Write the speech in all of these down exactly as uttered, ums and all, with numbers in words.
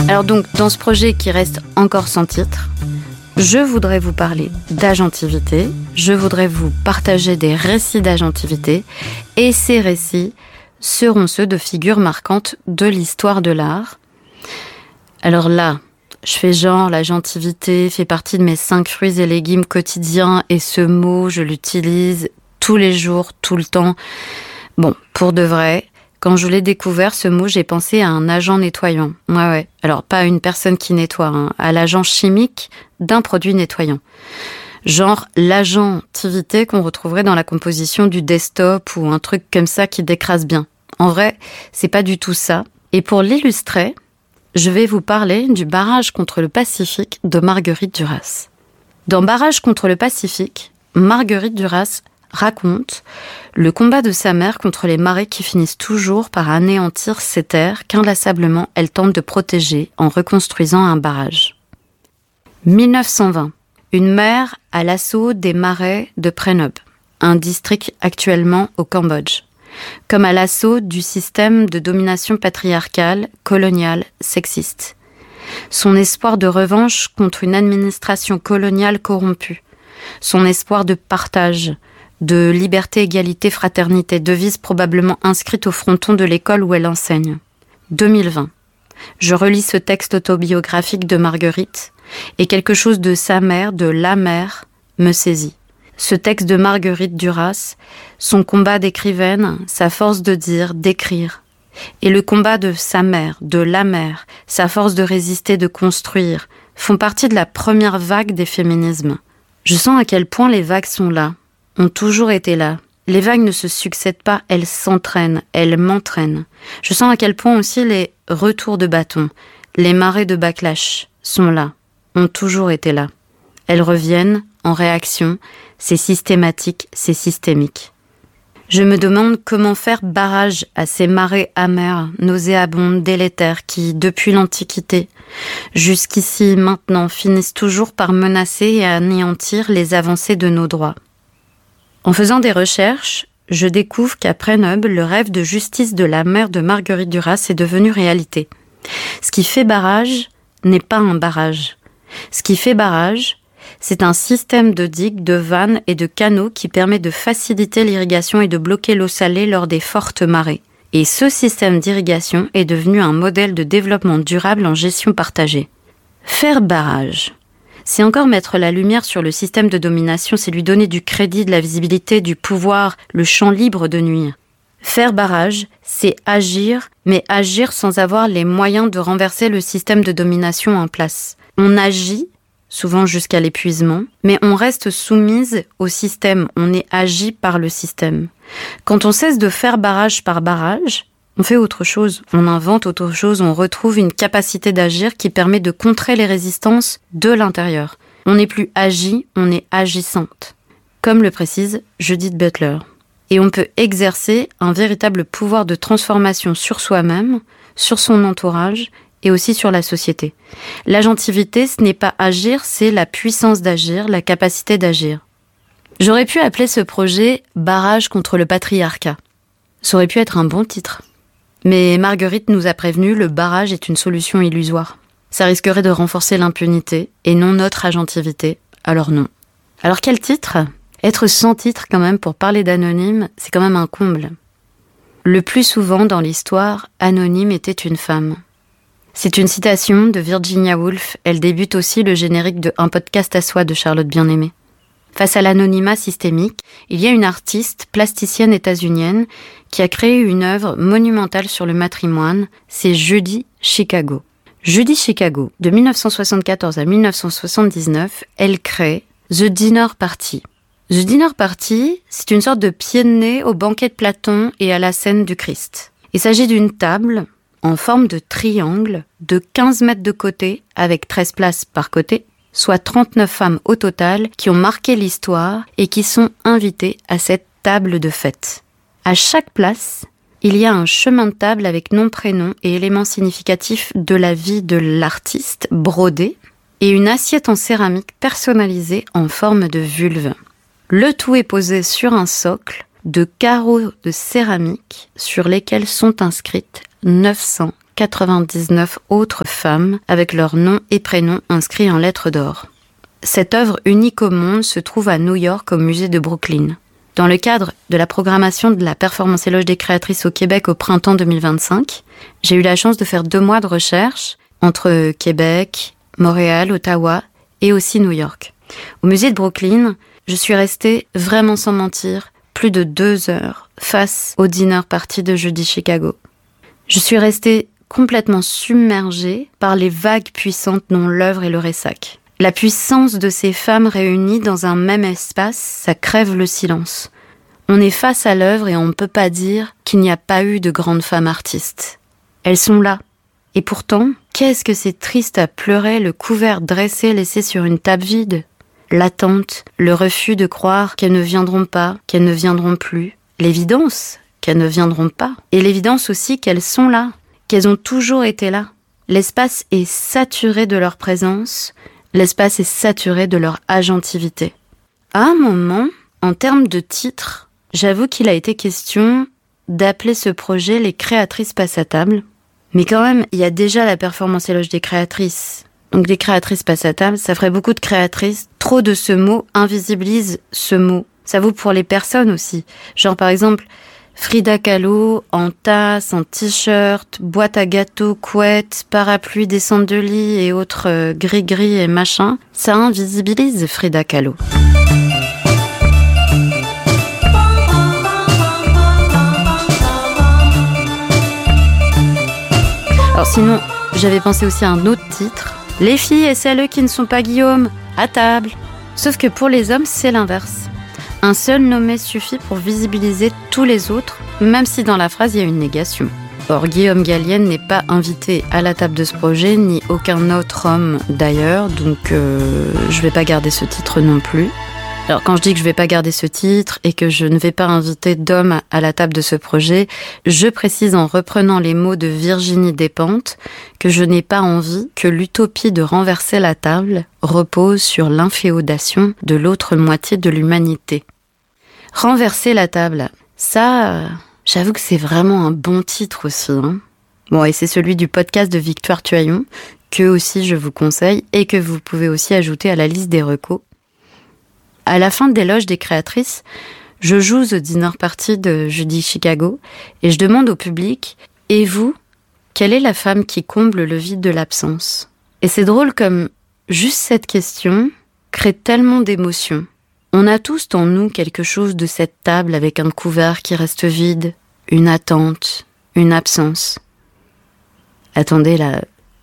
Alors donc, dans ce projet qui reste encore sans titre, je voudrais vous parler d'agentivité, je voudrais vous partager des récits d'agentivité, et ces récits seront ceux de figures marquantes de l'histoire de l'art. Alors là, je fais genre, l'agentivité fait partie de mes cinq fruits et légumes quotidiens, et ce mot, je l'utilise tous les jours, tout le temps. Bon, pour de vrai, quand je l'ai découvert, ce mot, j'ai pensé à un agent nettoyant. Ouais, ouais. Alors, pas à une personne qui nettoie, hein, à l'agent chimique d'un produit nettoyant. Genre l'agentivité qu'on retrouverait dans la composition du desktop ou un truc comme ça qui décrase bien. En vrai, c'est pas du tout ça. Et pour l'illustrer, je vais vous parler du Barrage contre le Pacifique de Marguerite Duras. Dans Barrage contre le Pacifique, Marguerite Duras raconte le combat de sa mère contre les marées qui finissent toujours par anéantir ces terres qu'inlassablement elle tente de protéger en reconstruisant un barrage. mille neuf cent vingt. Une mer à l'assaut des marais de Prenob, un district actuellement au Cambodge, comme à l'assaut du système de domination patriarcale, coloniale, sexiste. Son espoir de revanche contre une administration coloniale corrompue, son espoir de partage, de liberté, égalité, fraternité, devise probablement inscrite au fronton de l'école où elle enseigne. deux mille vingt. Je relis ce texte autobiographique de Marguerite et quelque chose de sa mère, de la mère, me saisit. Ce texte de Marguerite Duras, son combat d'écrivaine, sa force de dire, d'écrire, et le combat de sa mère, de la mère, sa force de résister, de construire, font partie de la première vague des féminismes. Je sens à quel point les vagues sont là, ont toujours été là. Les vagues ne se succèdent pas, elles s'entraînent, elles m'entraînent. Je sens à quel point aussi les retours de bâton, les marées de backlash sont là, ont toujours été là. Elles reviennent en réaction, c'est systématique, c'est systémique. Je me demande comment faire barrage à ces marées amères, nauséabondes, délétères qui, depuis l'Antiquité, jusqu'ici maintenant, finissent toujours par menacer et anéantir les avancées de nos droits. En faisant des recherches, je découvre qu'à Prenob, le rêve de justice de la mère de Marguerite Duras est devenu réalité. Ce qui fait barrage n'est pas un barrage. Ce qui fait barrage, c'est un système de digues, de vannes et de canaux qui permet de faciliter l'irrigation et de bloquer l'eau salée lors des fortes marées. Et ce système d'irrigation est devenu un modèle de développement durable en gestion partagée. Faire barrage, c'est encore mettre la lumière sur le système de domination, c'est lui donner du crédit, de la visibilité, du pouvoir, le champ libre de nuire. Faire barrage, c'est agir, mais agir sans avoir les moyens de renverser le système de domination en place. On agit, souvent jusqu'à l'épuisement, mais on reste soumise au système, on est agi par le système. Quand on cesse de faire barrage par barrage, on fait autre chose, on invente autre chose, on retrouve une capacité d'agir qui permet de contrer les résistances de l'intérieur. On n'est plus agi, on est agissante, comme le précise Judith Butler. Et on peut exercer un véritable pouvoir de transformation sur soi-même, sur son entourage et aussi sur la société. L'agentivité, ce n'est pas agir, c'est la puissance d'agir, la capacité d'agir. J'aurais pu appeler ce projet « Barrage contre le patriarcat ». Ça aurait pu être un bon titre. Mais Marguerite nous a prévenu, le barrage est une solution illusoire. Ça risquerait de renforcer l'impunité et non notre agentivité, alors non. Alors quel titre ? Être sans titre quand même pour parler d'anonyme, c'est quand même un comble. Le plus souvent dans l'histoire, anonyme était une femme. C'est une citation de Virginia Woolf, elle débute aussi le générique de Un podcast à soi de Charlotte Bien-Aimée. Face à l'anonymat systémique, il y a une artiste plasticienne états-unienne qui a créé une œuvre monumentale sur le matrimoine, c'est Judy Chicago. Judy Chicago, de dix-neuf cent soixante-quatorze à dix-neuf cent soixante-dix-neuf, elle crée The Dinner Party. The Dinner Party, c'est une sorte de pied de nez au banquet de Platon et à la scène du Christ. Il s'agit d'une table en forme de triangle de quinze mètres de côté avec treize places par côté, soit trente-neuf femmes au total qui ont marqué l'histoire et qui sont invitées à cette table de fête. À chaque place, il y a un chemin de table avec nom, prénom et éléments significatifs de la vie de l'artiste brodé et une assiette en céramique personnalisée en forme de vulve. Le tout est posé sur un socle de carreaux de céramique sur lesquels sont inscrites neuf cent quatre-vingt-dix-neuf autres femmes avec leurs noms et prénoms inscrits en lettres d'or. Cette œuvre unique au monde se trouve à New York au musée de Brooklyn. Dans le cadre de la programmation de la Performance Éloge des créatrices au Québec au printemps deux mille vingt-cinq, j'ai eu la chance de faire deux mois de recherche entre Québec, Montréal, Ottawa et aussi New York. Au musée de Brooklyn, je suis restée, vraiment sans mentir, plus de deux heures face au dinner party de Jeudi Chicago. Je suis restée complètement submergée par les vagues puissantes dont l'œuvre est le ressac. La puissance de ces femmes réunies dans un même espace, ça crève le silence. On est face à l'œuvre et on ne peut pas dire qu'il n'y a pas eu de grandes femmes artistes. Elles sont là. Et pourtant, qu'est-ce que c'est triste à pleurer le couvert dressé laissé sur une table vide. L'attente, le refus de croire qu'elles ne viendront pas, qu'elles ne viendront plus. L'évidence qu'elles ne viendront pas. Et l'évidence aussi qu'elles sont là, qu'elles ont toujours été là. L'espace est saturé de leur présence. L'espace est saturé de leur agentivité. À un moment, en termes de titre, j'avoue qu'il a été question d'appeler ce projet « Les créatrices passent à table ». Mais quand même, il y a déjà la Performance Éloge des créatrices. Donc des créatrices passent à table, ça ferait beaucoup de créatrices. Trop de ce mot invisibilise ce mot. Ça vaut pour les personnes aussi. Genre par exemple, Frida Kahlo en tasse, en t-shirt, boîte à gâteaux, couette, parapluie, descente de lit et autres euh, gris-gris et machin. Ça invisibilise Frida Kahlo. Alors sinon, j'avais pensé aussi à un autre titre. Les filles et celles qui ne sont pas Guillaume, à table. Sauf que pour les hommes, c'est l'inverse. Un seul nommé suffit pour visibiliser tous les autres, même si dans la phrase il y a une négation. Or, Guillaume Gallienne n'est pas invité à la table de ce projet, ni aucun autre homme d'ailleurs, donc euh, je vais pas garder ce titre non plus. Alors quand je dis que je vais pas garder ce titre et que je ne vais pas inviter d'hommes à la table de ce projet, je précise en reprenant les mots de Virginie Despentes que je n'ai pas envie que l'utopie de renverser la table repose sur l'inféodation de l'autre moitié de l'humanité. Renverser la table, ça, j'avoue que c'est vraiment un bon titre aussi. Hein. Bon, et c'est celui du podcast de Victoire Tuaillon, que aussi je vous conseille et que vous pouvez aussi ajouter à la liste des recos. À la fin de l'éloge des créatrices, je joue au dinner party de Jeudi Chicago et je demande au public « Et vous, quelle est la femme qui comble le vide de l'absence ?» Et c'est drôle comme juste cette question crée tellement d'émotions. On a tous en nous quelque chose de cette table avec un couvert qui reste vide, une attente, une absence. Attendez là,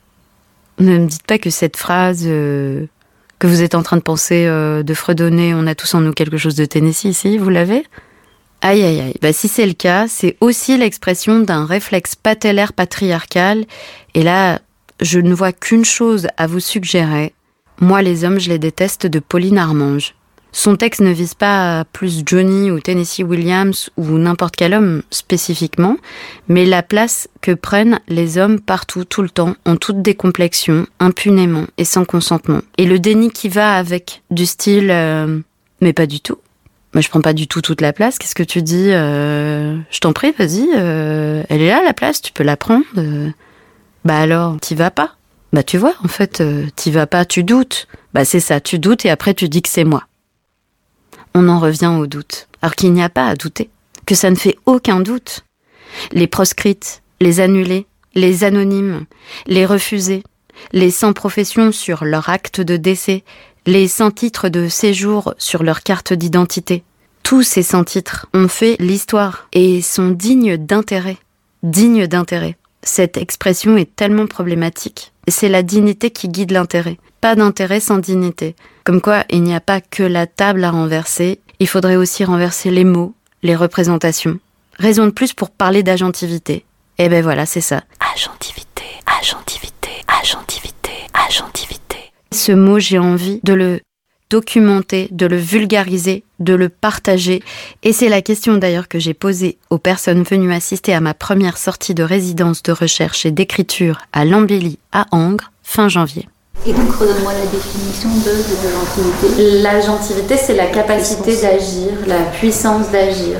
ne me dites pas que cette phrase... Euh, que vous êtes en train de penser euh, de fredonner « On a tous en nous quelque chose de Tennessee » ici, vous l'avez ? Aïe aïe aïe, bah, si c'est le cas, c'est aussi l'expression d'un réflexe patellaire patriarcal. Et là, je ne vois qu'une chose à vous suggérer. Moi, les hommes, je les déteste de Pauline Armange. Son texte ne vise pas plus Johnny ou Tennessee Williams ou n'importe quel homme spécifiquement, mais la place que prennent les hommes partout, tout le temps, en toute décomplexion, impunément et sans consentement. Et le déni qui va avec, du style euh, « mais pas du tout ». Moi, je prends pas du tout toute la place. Qu'est-ce que tu dis euh, je t'en prie, vas-y, euh, elle est là la place, tu peux la prendre. Euh, bah alors, t'y vas pas. Bah tu vois, en fait, euh, t'y vas pas, tu doutes. Bah c'est ça, tu doutes et après tu dis que c'est moi. On en revient au doute, alors qu'il n'y a pas à douter, que ça ne fait aucun doute. Les proscrites, les annulés, les anonymes, les refusés, les sans profession sur leur acte de décès, les sans titre de séjour sur leur carte d'identité. Tous ces sans titres ont fait l'histoire et sont dignes d'intérêt. Dignes d'intérêt. Cette expression est tellement problématique. C'est la dignité qui guide l'intérêt. Pas d'intérêt sans dignité. Comme quoi, il n'y a pas que la table à renverser. Il faudrait aussi renverser les mots, les représentations. Raison de plus pour parler d'agentivité. Et ben voilà, c'est ça. Agentivité, agentivité, agentivité, agentivité. Ce mot, j'ai envie de le documenter, de le vulgariser, de le partager. Et c'est la question d'ailleurs que j'ai posée aux personnes venues assister à ma première sortie de résidence de recherche et d'écriture à l'Embellie à Angres, fin janvier. Et donc, redonne-moi la définition de, de, de l'agentivité. L'agentivité, c'est la capacité la d'agir, la puissance d'agir.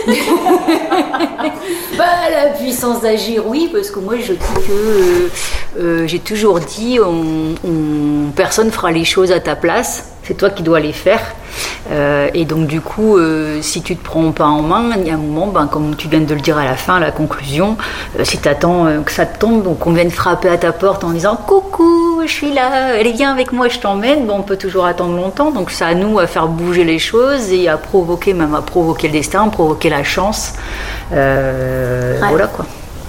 Bah, la puissance d'agir, oui, parce que moi je dis que euh, euh, j'ai toujours dit on, on, personne fera les choses à ta place, c'est toi qui dois les faire. Euh, et donc du coup, euh, si tu te prends pas en main, il y a un moment, ben, comme tu viens de le dire à la fin, à la conclusion, euh, si tu attends euh, que ça te tombe, donc on vienne frapper à ta porte en disant coucou, je suis là, allez viens avec moi, je t'emmène, bon, on peut toujours attendre longtemps, donc c'est à nous à faire bouger les choses et à provoquer, même à provoquer le destin, à provoquer la chance. Euh, ouais. Voilà quoi.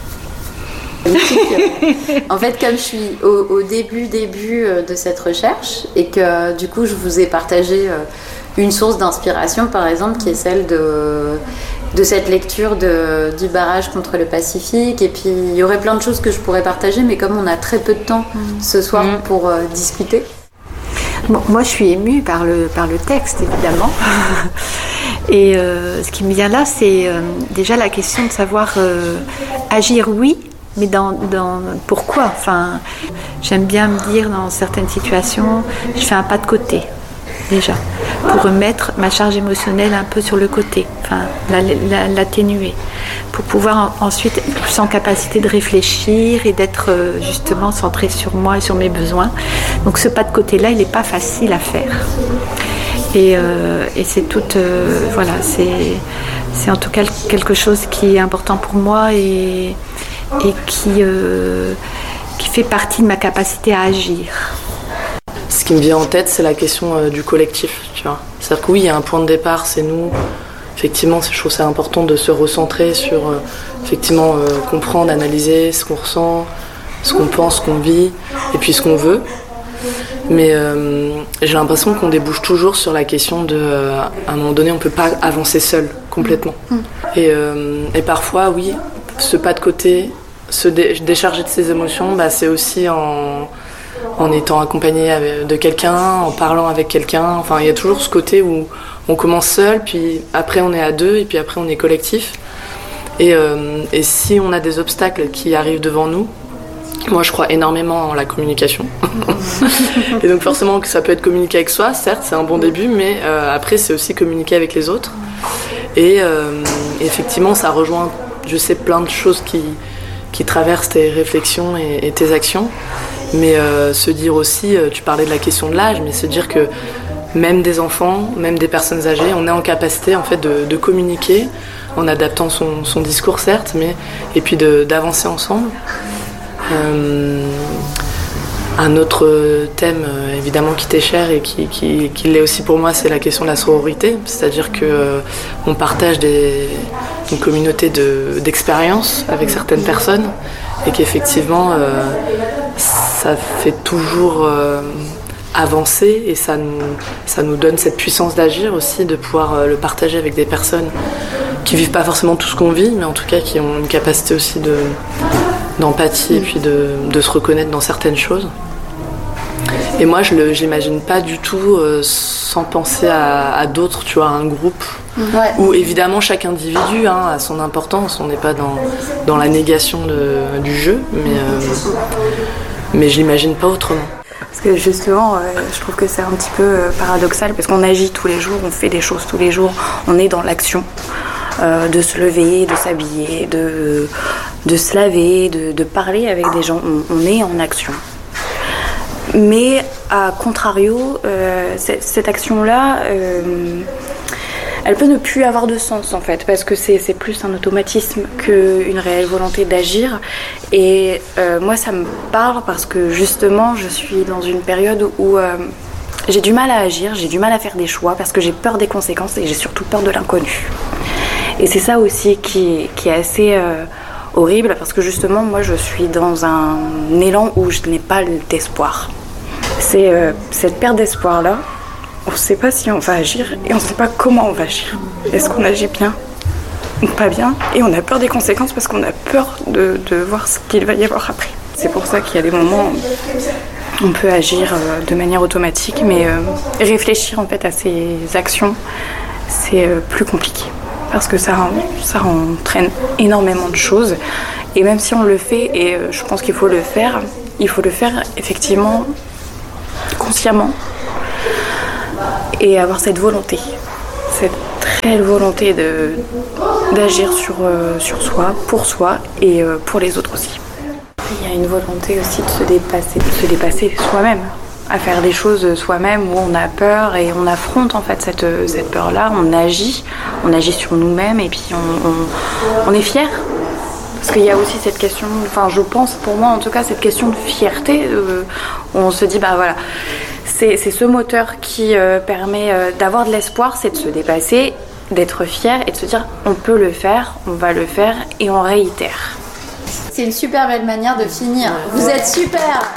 En fait, comme je suis au, au début, début de cette recherche et que du coup je vous ai partagé une source d'inspiration, par exemple, qui est celle de, de cette lecture de, du barrage contre le Pacifique. Et puis il y aurait plein de choses que je pourrais partager, mais comme on a très peu de temps ce soir mmh. pour euh, discuter. Bon, moi je suis émue par le, par le texte, évidemment. Et euh, ce qui me vient là, c'est euh, déjà la question de savoir euh, agir, oui, mais dans, dans pourquoi. Enfin, j'aime bien me dire dans certaines situations, je fais un pas de côté, déjà, pour remettre ma charge émotionnelle un peu sur le côté, enfin, la, la, l'atténuer, pour pouvoir en, ensuite être plus en capacité de réfléchir et d'être euh, justement centrée sur moi et sur mes besoins. Donc ce pas de côté-là, il n'est pas facile à faire. Et, euh, et c'est tout, euh, voilà, c'est, c'est en tout cas quelque chose qui est important pour moi et, et qui, euh, qui fait partie de ma capacité à agir. Ce qui me vient en tête, c'est la question euh, du collectif, tu vois. C'est-à-dire que oui, il y a un point de départ, c'est nous. Effectivement, je trouve que c'est important de se recentrer sur, euh, effectivement, euh, comprendre, analyser ce qu'on ressent, ce qu'on pense, ce qu'on vit, et puis ce qu'on veut. Mais euh, j'ai l'impression qu'on débouche toujours sur la question de, euh, à un moment donné, on ne peut pas avancer seul, complètement. Mmh. Et, euh, et parfois, oui, ce pas de côté, se dé- décharger de ses émotions, bah, c'est aussi en, en étant accompagné de quelqu'un, en parlant avec quelqu'un. Enfin, il y a toujours ce côté où on commence seul, puis après on est à deux, et puis après on est collectif. Et, euh, et si on a des obstacles qui arrivent devant nous, moi je crois énormément en la communication. Et donc forcément que ça peut être communiquer avec soi, certes c'est un bon début, mais euh, après c'est aussi communiquer avec les autres. Et euh, effectivement ça rejoint, je sais, plein de choses qui, qui traversent tes réflexions et, et tes actions. Mais euh, se dire aussi, euh, tu parlais de la question de l'âge, mais se dire que même des enfants, même des personnes âgées, on est en capacité en fait de, de communiquer en adaptant son, son discours certes, mais et puis de, d'avancer ensemble. Euh, un autre thème euh, évidemment qui t'est cher et qui, qui, qui l'est aussi pour moi, c'est la question de la sororité, c'est-à-dire que euh, on partage des, une communauté de, d'expériences avec certaines personnes et qu'effectivement euh, ça fait toujours euh, avancer et ça nous, ça nous donne cette puissance d'agir aussi, de pouvoir euh, le partager avec des personnes qui vivent pas forcément tout ce qu'on vit, mais en tout cas qui ont une capacité aussi de, d'empathie et puis de, de se reconnaître dans certaines choses. Et moi je ne l'imagine pas du tout euh, sans penser à, à d'autres, tu vois, à un groupe. Ouais. Où évidemment chaque individu hein, a son importance, on n'est pas dans, dans la négation de, du jeu, mais, euh, mais je l'imagine pas autrement. Parce que justement, euh, je trouve que c'est un petit peu euh, paradoxal, parce qu'on agit tous les jours, on fait des choses tous les jours, on est dans l'action. Euh, de se lever, de s'habiller, de, de se laver, de, de parler avec des gens, on, on est en action. Mais à contrario, euh, cette, cette action-là, euh, elle peut ne plus avoir de sens en fait, parce que c'est, c'est plus un automatisme qu'une réelle volonté d'agir. Et euh, moi ça me parle parce que justement je suis dans une période où euh, j'ai du mal à agir, j'ai du mal à faire des choix, parce que j'ai peur des conséquences et j'ai surtout peur de l'inconnu. Et c'est ça aussi qui, qui est assez euh, horrible, parce que justement moi je suis dans un élan où je n'ai pas d'espoir. C'est euh, cette perte d'espoir là, on ne sait pas si on va agir et on ne sait pas comment on va agir. Est-ce qu'on agit bien ou pas bien? Et on a peur des conséquences parce qu'on a peur de, de voir ce qu'il va y avoir après. C'est pour ça qu'il y a des moments où on peut agir euh, de manière automatique, mais euh, réfléchir en fait à ses actions, c'est euh, plus compliqué. Parce que ça, ça entraîne énormément de choses. Et même si on le fait, et je pense qu'il faut le faire, il faut le faire effectivement consciemment et avoir cette volonté, cette réelle volonté de, d'agir sur, euh, sur soi, pour soi et euh, pour les autres aussi. Il y a une volonté aussi de se dépasser, de se dépasser soi-même, à faire des choses soi-même où on a peur et on affronte en fait cette, cette peur-là, on agit, on agit sur nous-mêmes et puis on, on, on est fier. Parce qu'il y a aussi cette question, enfin je pense pour moi en tout cas, cette question de fierté, euh, où on se dit bah voilà, c'est, c'est ce moteur qui euh, permet euh, d'avoir de l'espoir, c'est de se dépasser, d'être fier et de se dire on peut le faire, on va le faire et on réitère. C'est une super belle manière de finir. Vous êtes super.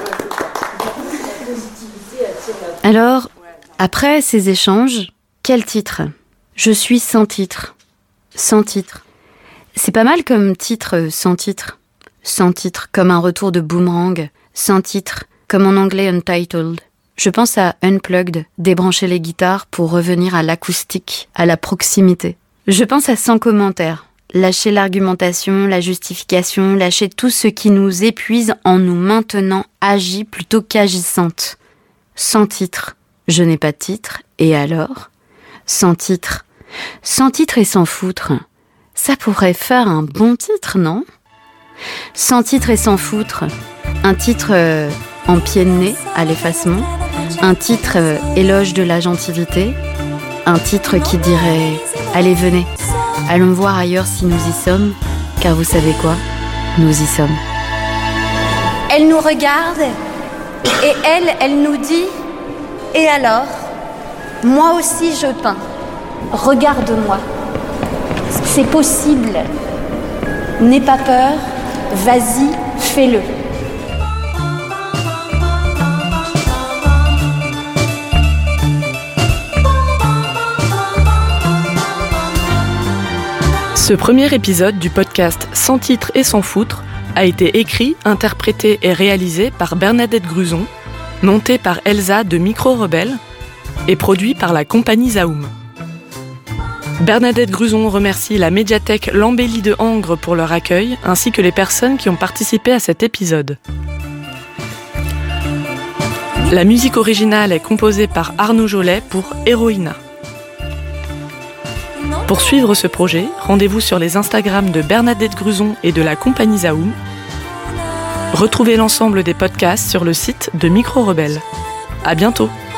Alors, après ces échanges, quel titre ? Je suis sans titre. Sans titre. C'est pas mal comme titre, sans titre. Sans titre, comme un retour de boomerang. Sans titre, comme en anglais Untitled. Je pense à Unplugged, débrancher les guitares pour revenir à l'acoustique, à la proximité. Je pense à sans commentaire. Lâcher l'argumentation, la justification, lâcher tout ce qui nous épuise en nous maintenant agis plutôt qu'agissantes. Sans titre, je n'ai pas de titre, et alors ? Sans titre, sans titre et sans foutre, ça pourrait faire un bon titre, non ? Sans titre et sans foutre, un titre euh, en pied de nez à l'effacement, un titre euh, éloge de la gentilité, un titre qui dirait « Allez, venez, allons voir ailleurs si nous y sommes, car vous savez quoi ? Nous y sommes. » Elle nous regarde et elle, elle nous dit « Et alors ? Moi aussi je peins. Regarde-moi. C'est possible. N'aie pas peur. Vas-y, fais-le. » Ce premier épisode du podcast Sans titre et sans foutre a été écrit, interprété et réalisé par Bernadette Gruzon, monté par Elsa de Micro Rebelle et produit par la compagnie Zaoum. Bernadette Gruzon remercie la médiathèque L'Embellie de Angres pour leur accueil, ainsi que les personnes qui ont participé à cet épisode. La musique originale est composée par Arnaud Jolet pour Héroïna. Pour suivre ce projet, rendez-vous sur les Instagrams de Bernadette Gruzon et de la compagnie Zaoum. Retrouvez l'ensemble des podcasts sur le site de Micro Rebelle. À bientôt!